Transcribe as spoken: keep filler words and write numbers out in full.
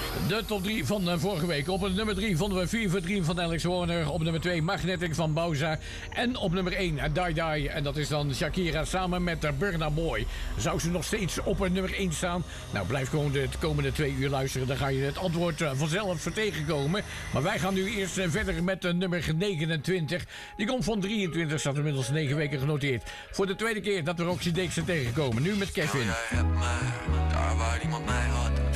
De top drie van uh, vorige week. Op het nummer drie vonden we Fever Dream van Alex Warner. Op nummer twee Magnetic van Bauza. En op nummer één uh, Die Die. En dat is dan Shakira samen met uh, Burna Boy. Zou ze nog steeds op uh, nummer één staan? Nou, blijf gewoon de komende twee uur luisteren. Dan ga je het antwoord uh, vanzelf tegenkomen. Maar wij gaan nu eerst uh, verder met uh, nummer negenentwintig. Die komt van drieëntwintig. Staat inmiddels negen weken genoteerd. Voor de tweede keer dat we Roxy Dixon tegenkomen. Nu met Kevin. Nou, jij hebt mij daar waar iemand mij had.